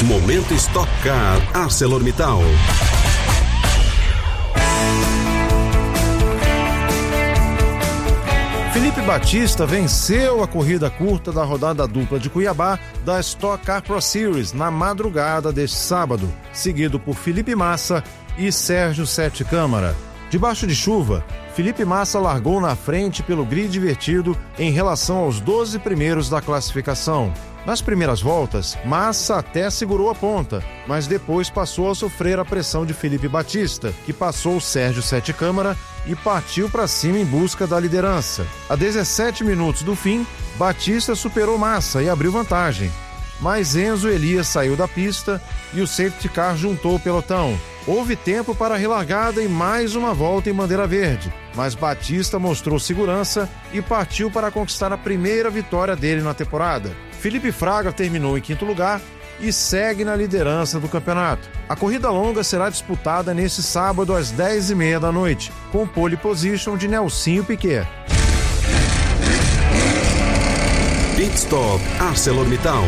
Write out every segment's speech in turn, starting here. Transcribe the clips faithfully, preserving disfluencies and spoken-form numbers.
Momento Stock Car ArcelorMittal. Felipe Batista venceu a corrida curta da rodada dupla de Cuiabá da Stock Car Pro Series na madrugada deste sábado, seguido por Felipe Massa e Sérgio Sete Câmara. Debaixo de chuva, Felipe Massa largou na frente pelo grid invertido em relação aos doze primeiros da classificação. Nas primeiras voltas, Massa até segurou a ponta, mas depois passou a sofrer a pressão de Felipe Batista, que passou Sérgio Sete Câmara e partiu para cima em busca da liderança. A dezessete minutos do fim, Batista superou Massa e abriu vantagem. Mas Enzo Elias saiu da pista e o safety car juntou o pelotão. Houve tempo para a relargada e mais uma volta em bandeira verde, mas Batista mostrou segurança e partiu para conquistar a primeira vitória dele na temporada. Felipe Fraga terminou em quinto lugar e segue na liderança do campeonato. A corrida longa será disputada neste sábado às dez e meia da noite, com pole position de Nelsinho Piquet. Pit Stop ArcelorMittal.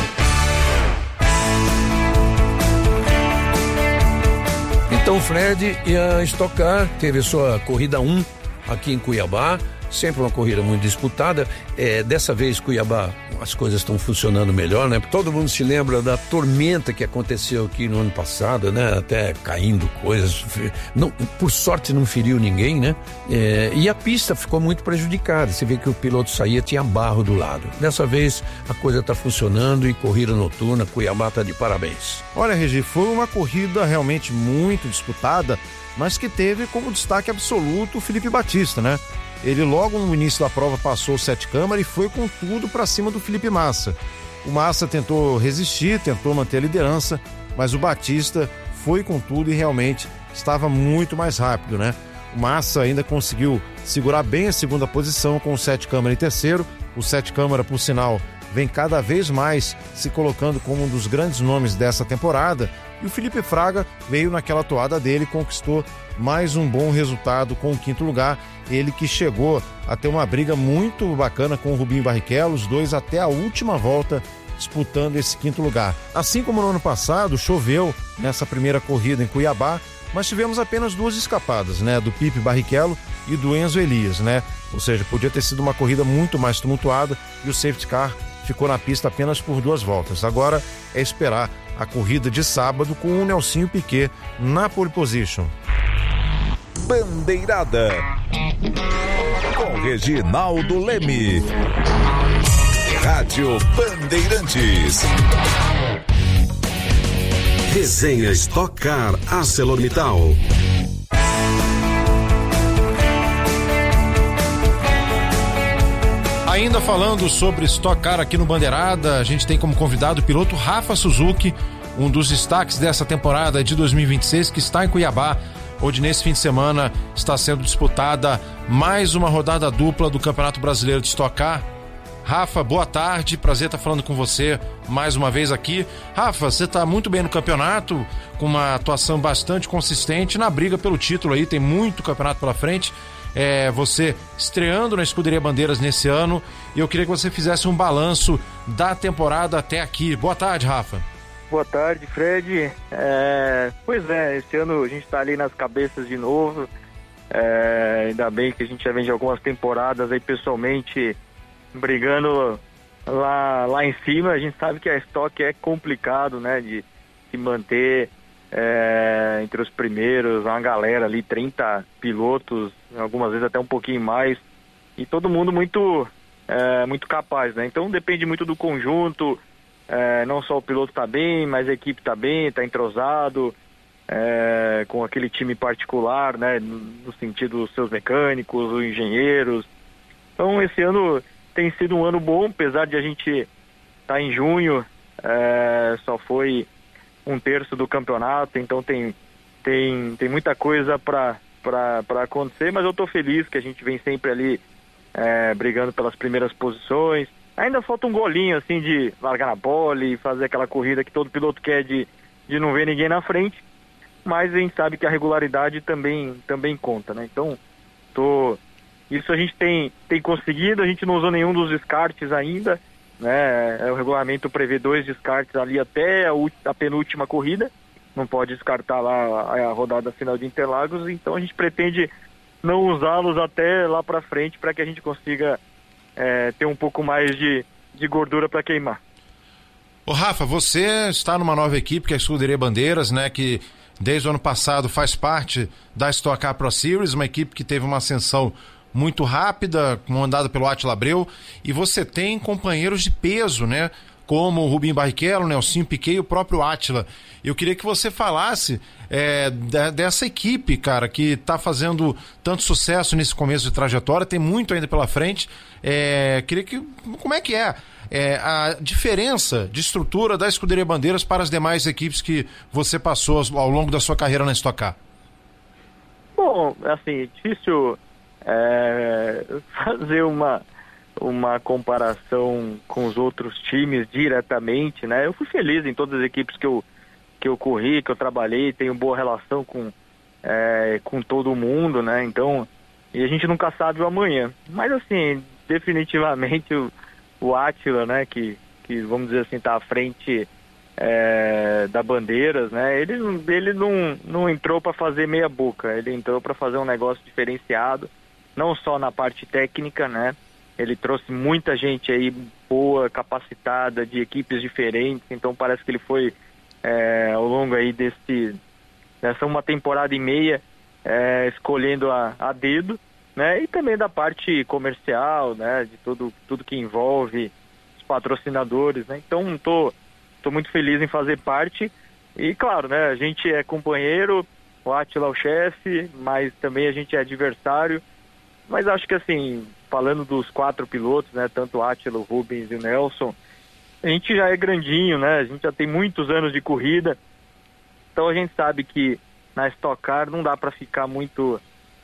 Então, Fred, e a Stock Car teve sua corrida um aqui em Cuiabá, sempre uma corrida muito disputada. É, dessa vez, Cuiabá, as coisas estão funcionando melhor, né? Todo mundo se lembra da tormenta que aconteceu aqui no ano passado, né? Até caindo coisas. Não, por sorte não feriu ninguém, né? É, e a pista ficou muito prejudicada. Você vê que o piloto saía, tinha barro do lado. Dessa vez, a coisa está funcionando e corrida noturna, Cuiabá está de parabéns. Olha, Regi, foi uma corrida realmente muito disputada, mas que teve como destaque absoluto o Felipe Batista, né? Ele logo no início da prova passou o Sete Câmara e foi com tudo para cima do Felipe Massa. O Massa tentou resistir, tentou manter a liderança, mas o Batista foi com tudo e realmente estava muito mais rápido, né? O Massa ainda conseguiu segurar bem a segunda posição com o Sete Câmara em terceiro. O Sete Câmara, por sinal, vem cada vez mais se colocando como um dos grandes nomes dessa temporada. E o Felipe Fraga veio naquela toada dele e conquistou mais um bom resultado com o quinto lugar. Ele que chegou a ter uma briga muito bacana com o Rubinho Barrichello, os dois até a última volta disputando esse quinto lugar. Assim como no ano passado, choveu nessa primeira corrida em Cuiabá, mas tivemos apenas duas escapadas, né? Do Pipe Barrichello e do Enzo Elias, né? Ou seja, podia ter sido uma corrida muito mais tumultuada e o safety car ficou na pista apenas por duas voltas. Agora é esperar a corrida de sábado com o Nelsinho Piquet na pole position. Bandeirada com Reginaldo Leme. Rádio Bandeirantes. Resenha Stock Car ArcelorMittal. Ainda falando sobre Stock Car aqui no Bandeirada, a gente tem como convidado o piloto Rafa Suzuki, um dos destaques dessa temporada de dois mil e vinte e seis, que está em Cuiabá, onde nesse fim de semana está sendo disputada mais uma rodada dupla do Campeonato Brasileiro de Stock Car. Rafa, boa tarde, prazer estar falando com você mais uma vez aqui. Rafa, você está muito bem no campeonato, com uma atuação bastante consistente na briga pelo título aí, tem muito campeonato pela frente. É, você estreando na Escuderia Bandeiras nesse ano, e eu queria que você fizesse um balanço da temporada até aqui. Boa tarde, Rafa. Boa tarde, Fred. É, pois é, esse ano a gente está ali nas cabeças de novo. É, ainda bem que a gente já vem de algumas temporadas aí pessoalmente brigando lá, lá em cima. A gente sabe que a Stock é complicado, né, de se manter é, entre os primeiros, uma galera ali, trinta pilotos, algumas vezes até um pouquinho mais, e todo mundo muito, é, muito capaz, né? Então depende muito do conjunto. É, não só o piloto está bem, mas a equipe está bem, está entrosado, é, com aquele time particular, né, no, no sentido dos seus mecânicos, os engenheiros. Então esse ano tem sido um ano bom, apesar de a gente estar tá em junho, é, só foi um terço do campeonato, então tem, tem, tem muita coisa para para acontecer, mas eu estou feliz que a gente vem sempre ali é, brigando pelas primeiras posições. Ainda falta um golinho, assim, de largar na pole, fazer aquela corrida que todo piloto quer de, de não ver ninguém na frente, mas a gente sabe que a regularidade também, também conta, né? Então, tô, isso a gente tem, tem conseguido, a gente não usou nenhum dos descartes ainda, né? O regulamento prevê dois descartes ali até a, a penúltima corrida, não pode descartar lá a, a rodada final de Interlagos, então a gente pretende não usá-los até lá para frente para que a gente consiga é, ter um pouco mais de, de gordura para queimar. Ô Rafa, você está numa nova equipe que é a Escuderia Bandeiras, né, que desde o ano passado faz parte da Stock Car Pro Series, uma equipe que teve uma ascensão muito rápida, comandada pelo Átila Abreu, e você tem companheiros de peso, né, como o Rubinho Barrichello, o Nelsinho Piquet e o próprio Átila. Eu queria que você falasse é, dessa equipe, cara, que está fazendo tanto sucesso nesse começo de trajetória, tem muito ainda pela frente. É, queria que, como é que é, é a diferença de estrutura da Escuderia Bandeiras para as demais equipes que você passou ao longo da sua carreira na Stock Car? Bom, assim, difícil é, fazer uma... uma comparação com os outros times diretamente, né? Eu fui feliz em todas as equipes que eu, que eu corri, que eu trabalhei, tenho boa relação com, é, com todo mundo, né? Então, e a gente nunca sabe o amanhã. Mas assim, definitivamente o, o Átila, né? Que, que vamos dizer assim, tá à frente é, da Bandeiras, né? Ele, ele não, não entrou para fazer meia boca, ele entrou para fazer um negócio diferenciado, não só na parte técnica, né? Ele trouxe muita gente aí boa, capacitada, de equipes diferentes, então parece que ele foi é, ao longo aí desse, dessa uma temporada e meia é, escolhendo a, a dedo, né? E também da parte comercial, né? De tudo, tudo que envolve os patrocinadores, né? Então estou tô, tô muito feliz em fazer parte e claro, né? A gente é companheiro, o Átila é o chefe, mas também a gente é adversário, mas acho que assim... Falando dos quatro pilotos, né, tanto o Átila, o Rubens e o Nelson, a gente já é grandinho, né, a gente já tem muitos anos de corrida, então a gente sabe que na Stock Car não dá para ficar muito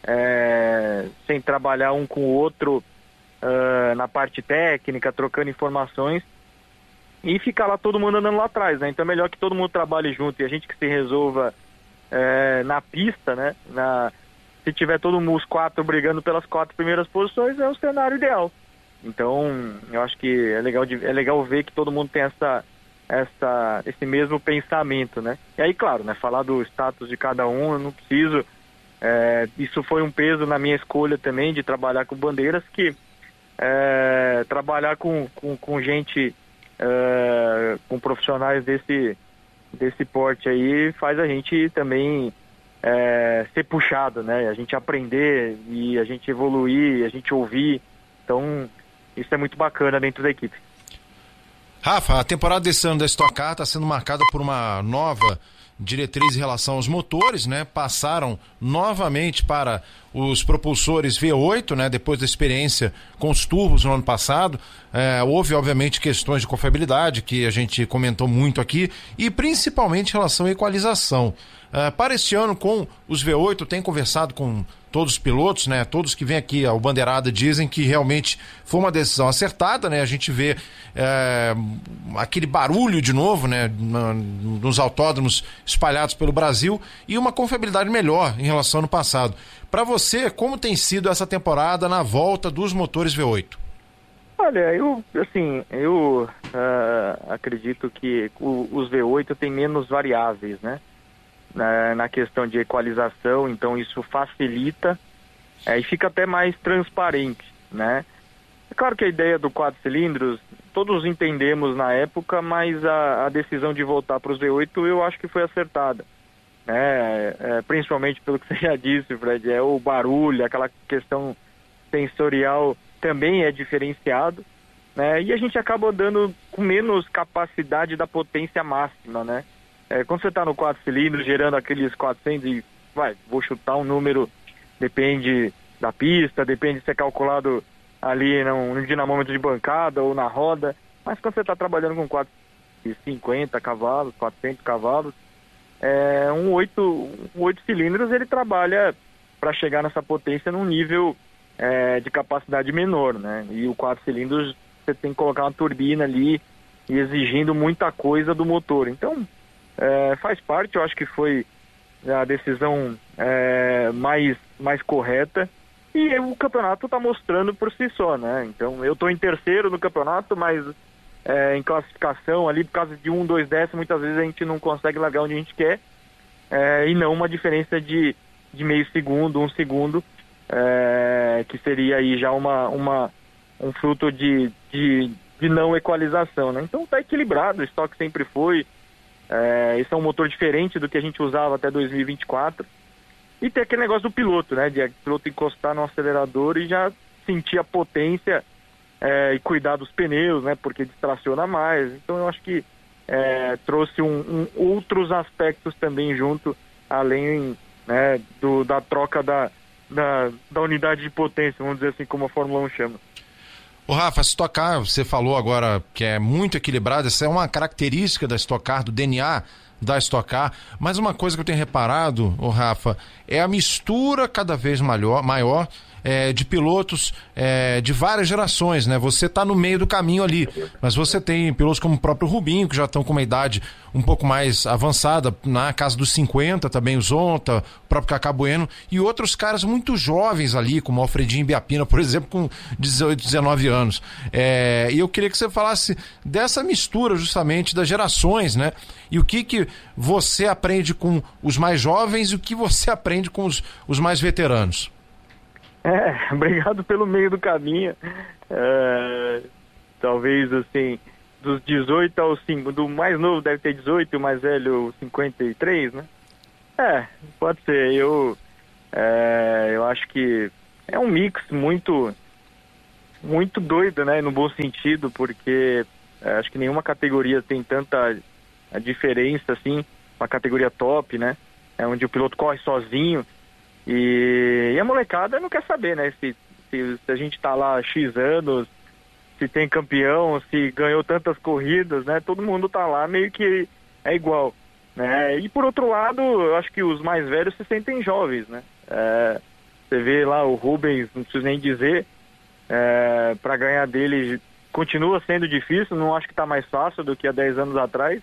é, sem trabalhar um com o outro uh, na parte técnica, trocando informações e ficar lá todo mundo andando lá atrás, né, então é melhor que todo mundo trabalhe junto e a gente que se resolva é, na pista, né, na... Se tiver todo mundo, os quatro brigando pelas quatro primeiras posições, é o cenário ideal. Então, eu acho que é legal, de, é legal ver que todo mundo tem essa, essa, esse mesmo pensamento, né? E aí, claro, né, falar do status de cada um, eu não preciso. É, isso foi um peso na minha escolha também de trabalhar com bandeiras, que é, trabalhar com, com, com gente, é, com profissionais desse, desse porte aí, faz a gente também... É, ser puxado, né? A gente aprender e a gente evoluir, a gente ouvir. Então, isso é muito bacana dentro da equipe. Rafa, a temporada desse ano da Stock Car está sendo marcada por uma nova diretriz em relação aos motores, né? Passaram novamente para os propulsores V oito, né? Depois da experiência com os turbos no ano passado. É, houve, obviamente, questões de confiabilidade, que a gente comentou muito aqui, e principalmente em relação à equalização. Uh, para este ano, com os V oito, tem conversado com todos os pilotos, né? Todos que vêm aqui ao Bandeirada dizem que realmente foi uma decisão acertada, né? A gente vê é, aquele barulho de novo, né? Nos autódromos espalhados pelo Brasil e uma confiabilidade melhor em relação ao ano passado. Para você, como tem sido essa temporada na volta dos motores V oito? Olha, eu, assim, eu uh, acredito que o, os V oito tem menos variáveis, né? Na, na questão de equalização, então isso facilita é, e fica até mais transparente, né? É claro que a ideia do quatro cilindros, todos entendemos na época, mas a, a decisão de voltar para os V oito eu acho que foi acertada, né? É, principalmente pelo que você já disse, Fred, é o barulho, aquela questão sensorial também é diferenciado, né? E a gente acaba andando com menos capacidade da potência máxima, né? É, quando você está no quatro cilindros, gerando aqueles quatrocentos e, vai, vou chutar um número, depende da pista, depende se é calculado ali no, no dinamômetro de bancada ou na roda, mas quando você está trabalhando com quatrocentos e cinquenta cavalos, quatrocentos cavalos, é, um, oito, um oito cilindros ele trabalha para chegar nessa potência num nível é, de capacidade menor, né? E o quatro cilindros você tem que colocar uma turbina ali e exigindo muita coisa do motor. Então, É, faz parte, eu acho que foi a decisão é, mais, mais correta e o campeonato está mostrando por si só, né? Então eu estou em terceiro no campeonato, mas é, em classificação ali, por causa de um, dois décimos, muitas vezes a gente não consegue largar onde a gente quer, é, e não uma diferença de, de meio segundo, um segundo, é, que seria aí já uma, uma, um fruto de, de, de não equalização, né? Então tá equilibrado, o estoque sempre foi, é, esse é um motor diferente do que a gente usava até dois mil e vinte e quatro, e tem aquele negócio do piloto, né? De o piloto encostar no acelerador e já sentir a potência, é, e cuidar dos pneus, né? Porque distraciona mais. Então eu acho que é, trouxe um, um, outros aspectos também junto, além, né, do, da troca da, da, da unidade de potência, vamos dizer assim, como a Fórmula um chama. Ô Rafa, a Stock Car, você falou agora que é muito equilibrada, essa é uma característica da Stock Car, do D N A da Stock Car, mas uma coisa que eu tenho reparado, ô Rafa, é a mistura cada vez maior, maior é, de pilotos é, de várias gerações, né? Você está no meio do caminho ali, mas você tem pilotos como o próprio Rubinho, que já estão com uma idade um pouco mais avançada, na casa dos cinquenta, também o Zonta, o próprio Cacá Bueno, e outros caras muito jovens ali, como o Alfredinho Biapina, por exemplo, com dezoito, dezenove anos. É, e eu queria que você falasse dessa mistura justamente das gerações, né? E o que que você aprende com os mais jovens e o que você aprende com os, os mais veteranos? É, obrigado pelo meio do caminho. É, talvez assim, dos dezoito aos cinco, do mais novo deve ter dezoito e o mais velho cinquenta e três, né? É, pode ser. Eu, é, eu acho que é um mix muito, muito doido, né? No bom sentido, porque é, acho que nenhuma categoria tem tanta a diferença assim, uma categoria top, né? É onde o piloto corre sozinho. E, e a molecada não quer saber, né? Se, se, se a gente tá lá X anos, se tem campeão, se ganhou tantas corridas, né? Todo mundo tá lá meio que é igual, né? E por outro lado, eu acho que os mais velhos se sentem jovens, né? É, você vê lá o Rubens, não preciso nem dizer, é, para ganhar dele continua sendo difícil, não acho que tá mais fácil do que há dez anos atrás.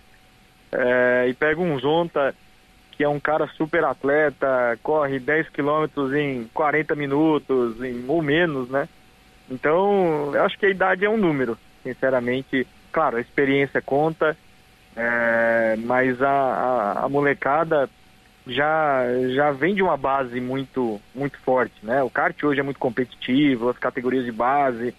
É, e pega um Zonta, que é um cara super atleta, corre dez quilômetros em quarenta minutos, em, ou menos, né? Então, eu acho que a idade é um número, sinceramente. Claro, a experiência conta, é, mas a, a, a molecada já, já vem de uma base muito, muito forte, né? O kart hoje é muito competitivo, as categorias de base.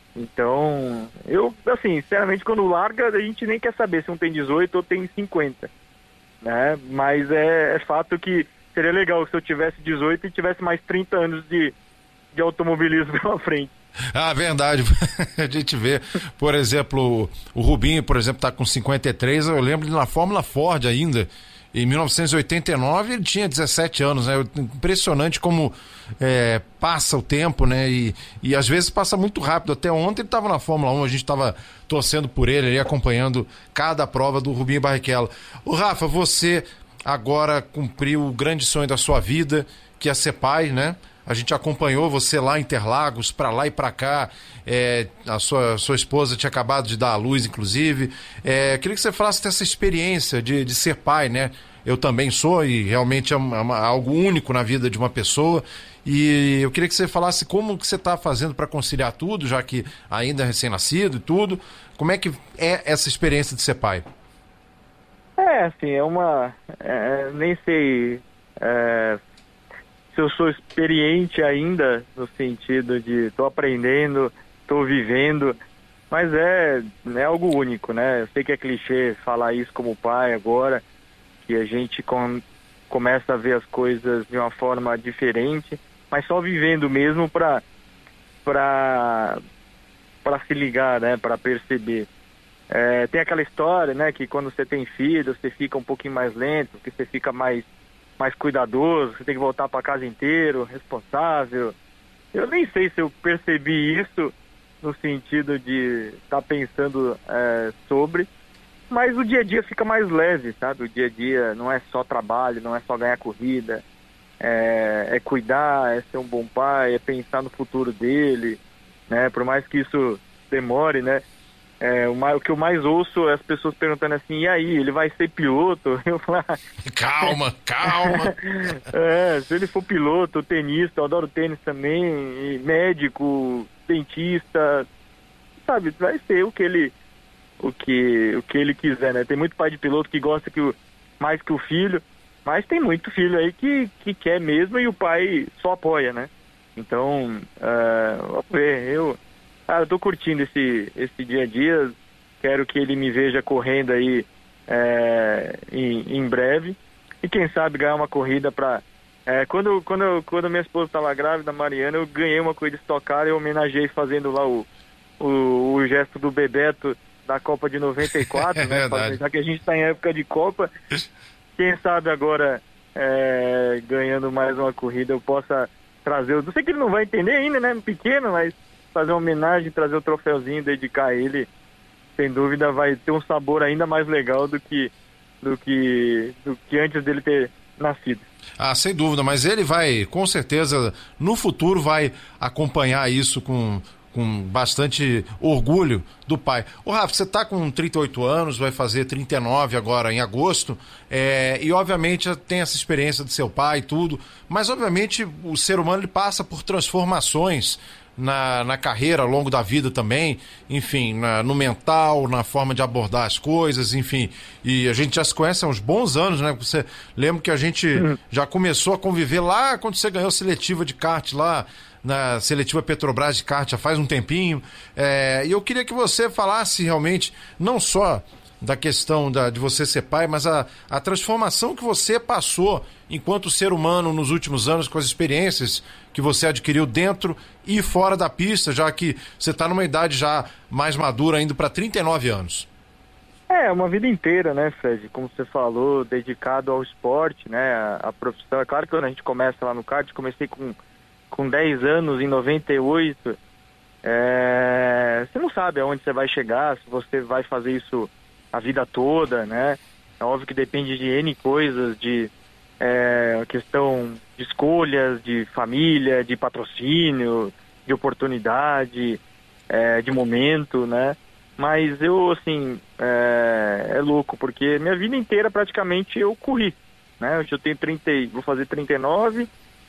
Então, eu, assim, sinceramente, quando larga, a gente nem quer saber se um tem dezoito ou tem cinquenta. Né? Mas é, é fato que seria legal se eu tivesse dezoito e tivesse mais trinta anos de, de automobilismo pela frente. Ah, verdade. A gente vê, por exemplo, o Rubinho, por exemplo, está com cinquenta e três, eu lembro de na Fórmula Ford ainda, em mil novecentos e oitenta e nove ele tinha dezessete anos, né? Impressionante como é, passa o tempo, né? E, e às vezes passa muito rápido. Até ontem ele estava na Fórmula um, a gente estava torcendo por ele, ali, acompanhando cada prova do Rubinho Barrichello. O Rafa, você agora cumpriu o grande sonho da sua vida, que é ser pai, né? A gente acompanhou você lá em Interlagos, para lá e para cá. É, a sua, sua esposa tinha acabado de dar à luz, inclusive. É, queria que você falasse dessa experiência de, de ser pai, né? Eu também sou, e realmente é uma, algo único na vida de uma pessoa. E eu queria que você falasse como que você está fazendo para conciliar tudo, já que ainda é recém-nascido e tudo. Como é que é essa experiência de ser pai? É, assim, é uma... É, nem sei... É... se eu sou experiente ainda, no sentido de estou aprendendo, estou vivendo, mas é, é algo único, né? Eu sei que é clichê falar isso como pai agora, que a gente com, começa a ver as coisas de uma forma diferente, mas só vivendo mesmo para para para se ligar, né? Para perceber. É, tem aquela história, né? Que quando você tem filho, você fica um pouquinho mais lento, porque você fica mais mais cuidadoso, você tem que voltar para casa inteiro, responsável. Eu nem sei se eu percebi isso no sentido de estar tá pensando é, sobre, mas o dia a dia fica mais leve, sabe? O dia a dia não é só trabalho, não é só ganhar corrida, é, é cuidar, é ser um bom pai, é pensar no futuro dele, né? Por mais que isso demore, né? É, o, mais, o que eu mais ouço é as pessoas perguntando assim, e aí, ele vai ser piloto? Eu falo, calma, calma. É, se ele for piloto, tenista, eu adoro tênis também, médico, dentista, sabe, vai ser o que ele, o que, o que ele quiser, né? Tem muito pai de piloto que gosta que o, mais que o filho, mas tem muito filho aí que, que quer mesmo e o pai só apoia, né? Então, uh, vamos ver, eu, ah, eu tô curtindo esse, esse dia a dia, quero que ele me veja correndo aí é, em, em breve e quem sabe ganhar uma corrida para... É, quando, quando, quando minha esposa estava grávida, a Mariana, eu ganhei uma corrida Stock Car e eu homenageei fazendo lá o, o, o gesto do Bebeto da Copa de noventa e quatro, né? Já que a gente está em época de Copa, quem sabe agora é, ganhando mais uma corrida eu possa trazer, eu não sei que ele não vai entender ainda, né, pequeno, mas fazer uma homenagem, trazer o troféuzinho, dedicar a ele, sem dúvida vai ter um sabor ainda mais legal do que, do que, do que antes dele ter nascido. Ah, sem dúvida, mas ele vai, com certeza, no futuro vai acompanhar isso com, com bastante orgulho do pai. Ô Rafa, você está com trinta e oito anos, vai fazer trinta e nove agora em agosto, é, e obviamente tem essa experiência de seu pai e tudo, mas obviamente o ser humano ele passa por transformações na, na carreira, ao longo da vida também, enfim, na, no mental, na forma de abordar as coisas, enfim, e a gente já se conhece há uns bons anos, né? Você lembra que a gente uhum. já começou a conviver lá quando você ganhou a seletiva de kart lá, na seletiva Petrobras de kart já faz um tempinho, é, e eu queria que você falasse realmente, não só da questão da, de você ser pai, mas a, a transformação que você passou enquanto ser humano nos últimos anos, com as experiências que você adquiriu dentro e fora da pista, já que você está numa idade já mais madura, indo para trinta e nove anos. É, uma vida inteira, né, Fred? Como você falou, dedicado ao esporte, né, a, a profissão. É claro que quando a gente começa lá no kart, comecei com, com dez anos, em noventa e oito, é, você não sabe aonde você vai chegar, se você vai fazer isso a vida toda, né? É óbvio que depende de N coisas, de é, questão de escolhas, de família, de patrocínio, de oportunidade, é, de momento, né? Mas eu, assim, é, é louco, porque minha vida inteira praticamente eu corri, né? Hoje eu tenho trinta, vou fazer trinta e nove,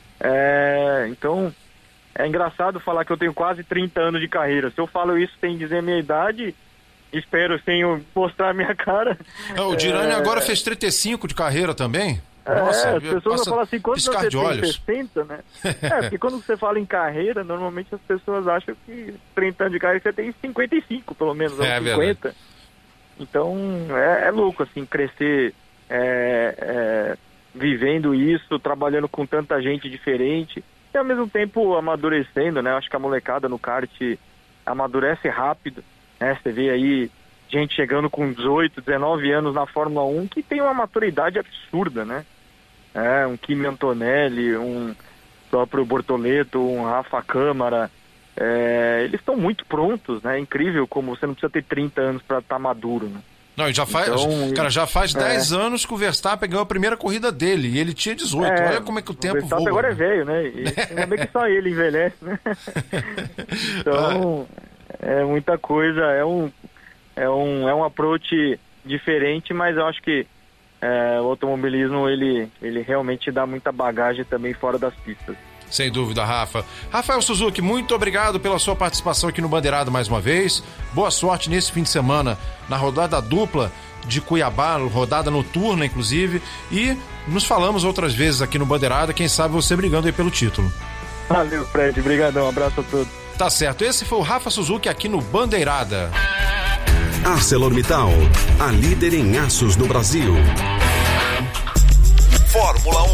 é, então é engraçado falar que eu tenho quase trinta anos de carreira. Se eu falo isso sem dizer a minha idade, espero sem mostrar a minha cara. Não, o Dirani é... agora fez trinta e cinco de carreira também. Nossa, é, as pessoas vão falar assim, quando você de tem olhos. sessenta, né? É, porque quando você fala em carreira, normalmente as pessoas acham que trinta anos de carreira você tem cinquenta e cinco, pelo menos, ou é, cinquenta. Verdade. Então, é, é louco, assim, crescer é, é, vivendo isso, trabalhando com tanta gente diferente e ao mesmo tempo amadurecendo, né? Acho que a molecada no kart amadurece rápido, né? Você vê aí gente chegando com dezoito, dezenove anos na Fórmula um que tem uma maturidade absurda, né? É, um Kimi Antonelli, um próprio Bortoleto, um Rafa Câmara, é, eles estão muito prontos, né? É incrível como você não precisa ter trinta anos para estar tá maduro, né? Não, e já faz, então, cara, já faz é. dez anos que o Verstappen ganhou a primeira corrida dele e ele tinha dezoito. É, olha como é que o tempo voa. O Verstappen agora é velho, né? E ainda bem que só ele envelhece, né? Então, é muita coisa, é um, é um, é um approach diferente, mas eu acho que é, o automobilismo, ele, ele realmente dá muita bagagem também fora das pistas. Sem dúvida, Rafa. Rafael Suzuki, muito obrigado pela sua participação aqui no Bandeirada mais uma vez. Boa sorte nesse fim de semana na rodada dupla de Cuiabá, rodada noturna, inclusive. E nos falamos outras vezes aqui no Bandeirada, quem sabe você brigando aí pelo título. Valeu, Fred. Obrigadão. Um abraço a todos. Tá certo. Esse foi o Rafa Suzuki aqui no Bandeirada. ArcelorMittal, a líder em aços no Brasil. Fórmula um.